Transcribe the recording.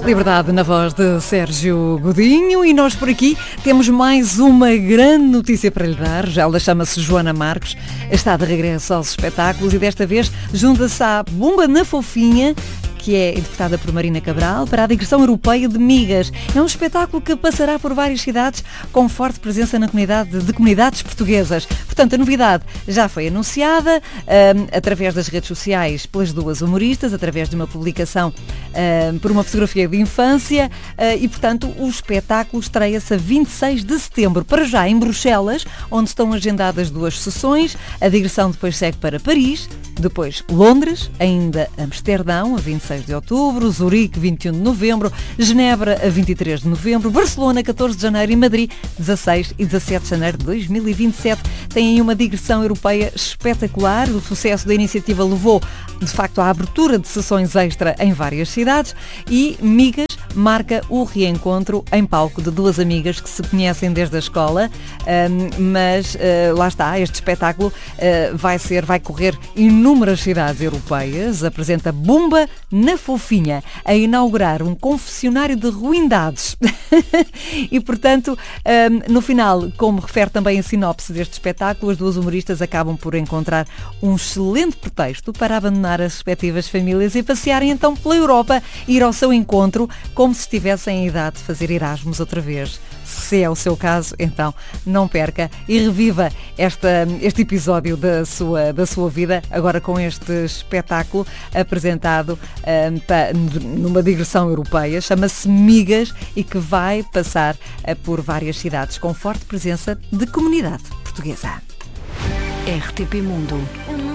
Liberdade na voz de Sérgio Godinho e nós por aqui temos mais uma grande notícia para lhe dar. Ela chama-se Joana Marques, está de regresso aos espetáculos e desta vez junta-se à Bumba na Fofinha, que é interpretada por Marina Cabral, para a digressão europeia de Migas. É um espetáculo que passará por várias cidades com forte presença na comunidades portuguesas. Portanto, a novidade já foi anunciada através das redes sociais pelas duas humoristas, através de uma publicação por uma fotografia de infância e, portanto, o espetáculo estreia-se a 26 de setembro. Para já em Bruxelas, onde estão agendadas 2 sessões. A digressão depois segue para Paris, depois Londres, ainda Amsterdão, a 26 de outubro, Zurique, 21 de novembro, Genebra, a 23 de novembro, Barcelona, 14 de janeiro e Madrid, 16 e 17 de janeiro de 2027. Tem aí uma digressão europeia espetacular. O sucesso da iniciativa levou, de facto, à abertura de sessões extra em várias cidades e Migas marca o reencontro em palco de 2 amigas que se conhecem desde a escola, mas lá está, este espetáculo vai correr inúmeras cidades europeias, apresenta Bumba na Fofinha, a inaugurar um confessionário de ruindades. E, portanto, no final, como refere também a sinopse deste espetáculo, as duas humoristas acabam por encontrar um excelente pretexto para abandonar as respectivas famílias e passearem então pela Europa e ir ao seu encontro como se estivessem em idade de fazer Erasmus outra vez. Se é o seu caso, então não perca e reviva este episódio da sua vida, agora com este espetáculo apresentado numa digressão europeia, chama-se Migas e que vai passar por várias cidades com forte presença de comunidade portuguesa. RTP Mundo.